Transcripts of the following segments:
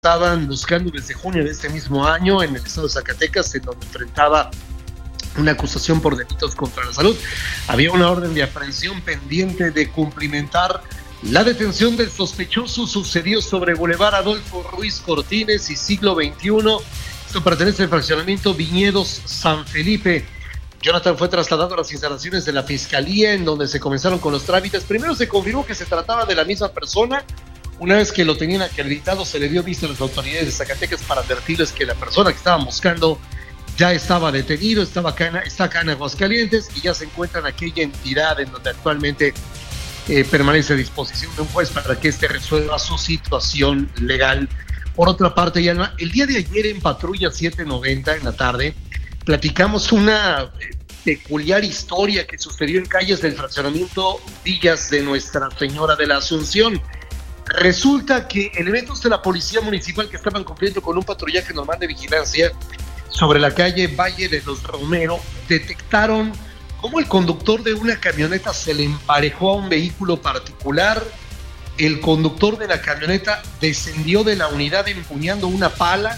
estaban buscando desde junio de este mismo año en el estado de Zacatecas, en donde enfrentaba una acusación por delitos contra la salud. Había una orden de aprehensión pendiente de cumplimentar. La detención del sospechoso sucedió sobre Boulevard Adolfo Ruiz Cortines y Siglo XXI. Esto pertenece al fraccionamiento Viñedos San Felipe. Jonathan fue trasladado a las instalaciones de la Fiscalía, en donde se comenzaron con los trámites. Primero se confirmó que se trataba de la misma persona. Una vez que lo tenían acreditado, se le dio visto a las autoridades de Zacatecas para advertirles que la persona que estaban buscando ya estaba detenido, está acá en Aguascalientes y ya se encuentra en aquella entidad en donde actualmente permanece a disposición de un juez para que éste resuelva su situación legal. Por otra parte, Yalma, el día de ayer en Patrulla 790 en la tarde, platicamos una peculiar historia que sucedió en calles del fraccionamiento Villas de Nuestra Señora de la Asunción. Resulta que elementos de la Policía Municipal que estaban cumpliendo con un patrullaje normal de vigilancia sobre la calle Valle de los Romero detectaron cómo el conductor de una camioneta se le emparejó a un vehículo particular. El conductor de la camioneta descendió de la unidad empuñando una pala,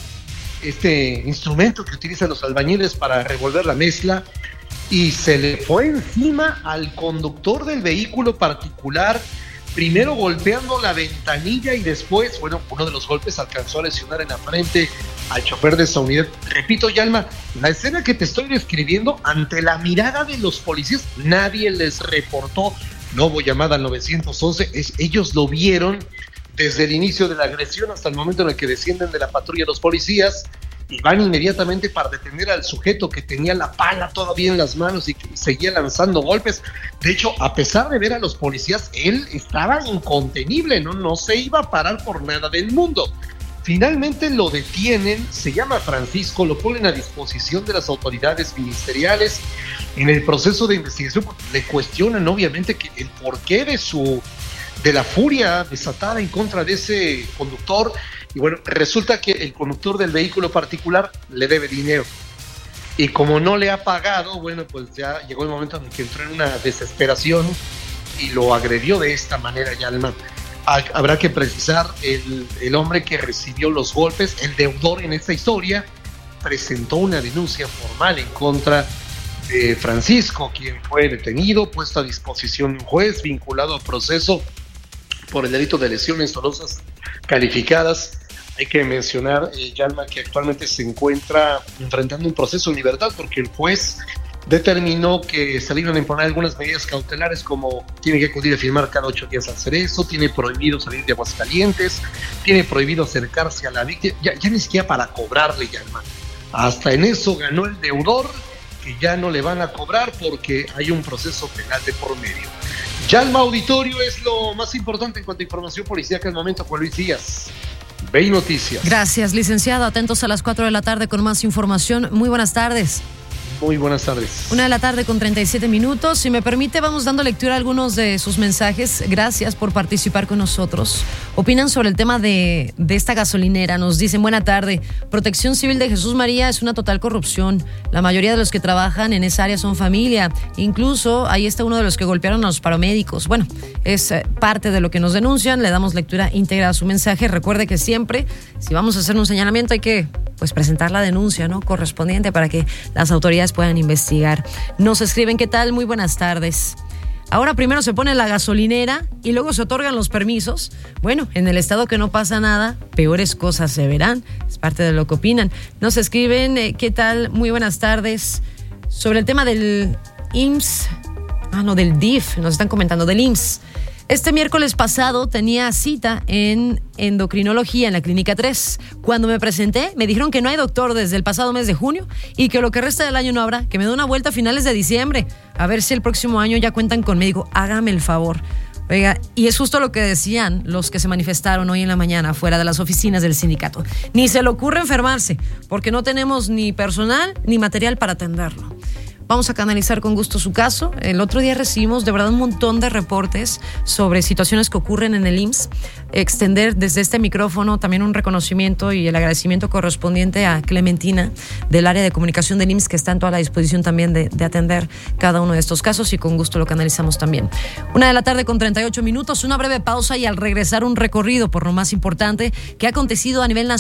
este instrumento que utilizan los albañiles para revolver la mezcla, y se le fue encima al conductor del vehículo particular, primero golpeando la ventanilla y después, uno de los golpes alcanzó a lesionar en la frente al chofer de esa unidad. Repito, Yalma, la escena que te estoy describiendo, ante la mirada de los policías, nadie les reportó. No hubo llamada al 911, ellos lo vieron desde el inicio de la agresión hasta el momento en el que descienden de la patrulla los policías y van inmediatamente para detener al sujeto que tenía la pala todavía en las manos y que seguía lanzando golpes. De hecho, a pesar de ver a los policías, él estaba incontenible, no se iba a parar por nada del mundo. Finalmente lo detienen, se llama Francisco, lo ponen a disposición de las autoridades ministeriales. En el proceso de investigación le cuestionan obviamente que el porqué de la furia desatada en contra de ese conductor. Y bueno, resulta que el conductor del vehículo particular le debe dinero. Y como no le ha pagado, bueno, pues ya llegó el momento en el que entró en una desesperación y lo agredió de esta manera, Yalma. Habrá que precisar, el hombre que recibió los golpes, el deudor en esta historia, presentó una denuncia formal en contra de Francisco, quien fue detenido, puesto a disposición de un juez, vinculado a proceso por el delito de lesiones dolosas calificadas. Hay que mencionar, Yalma, que actualmente se encuentra enfrentando un proceso en libertad porque el juez determinó que se le iban a imponer algunas medidas cautelares, como tiene que acudir a firmar cada 8 días al Cerezo, tiene prohibido salir de Aguascalientes, tiene prohibido acercarse a la víctima, ya ni siquiera para cobrarle, Yalma. Hasta en eso ganó el deudor, que ya no le van a cobrar porque hay un proceso penal de por medio. Yalma, auditorio, es lo más importante en cuanto a información policíaca al momento. Juan Luis Díaz, Ve Noticias. Gracias, licenciado. Atentos a las 4 de la tarde con más información. Muy buenas tardes. Muy buenas tardes. 1:37 p.m. Si me permite, vamos dando lectura a algunos de sus mensajes. Gracias por participar con nosotros. Opinan sobre el tema de esta gasolinera. Nos dicen, buena tarde. Protección Civil de Jesús María es una total corrupción. La mayoría de los que trabajan en esa área son familia. Incluso ahí está uno de los que golpearon a los paramédicos. Bueno, es parte de lo que nos denuncian. Le damos lectura íntegra a su mensaje. Recuerde que siempre, si vamos a hacer un señalamiento, hay que presentar la denuncia, ¿no?, correspondiente para que las autoridades puedan investigar. Nos escriben, ¿qué tal? Muy buenas tardes. Ahora primero se pone la gasolinera y luego se otorgan los permisos. Bueno, en el estado que no pasa nada, peores cosas se verán. Es parte de lo que opinan. Nos escriben, ¿qué tal? Muy buenas tardes. Sobre el tema del IMSS, del DIF, nos están comentando, del IMSS. Este miércoles pasado tenía cita en endocrinología en la Clínica 3. Cuando me presenté, me dijeron que no hay doctor desde el pasado mes de junio y que lo que resta del año no habrá, que me dé una vuelta a finales de diciembre, a ver si el próximo año ya cuentan conmigo. Hágame el favor. Oiga, y es justo lo que decían los que se manifestaron hoy en la mañana fuera de las oficinas del sindicato. Ni se le ocurre enfermarse, porque no tenemos ni personal ni material para atenderlo. Vamos a canalizar con gusto su caso. El otro día recibimos de verdad un montón de reportes sobre situaciones que ocurren en el IMSS. Extender desde este micrófono también un reconocimiento y el agradecimiento correspondiente a Clementina del área de comunicación del IMSS, que está en toda la disposición también de atender cada uno de estos casos, y con gusto lo canalizamos también. 1:38 p.m, una breve pausa y al regresar un recorrido por lo más importante que ha acontecido a nivel nacional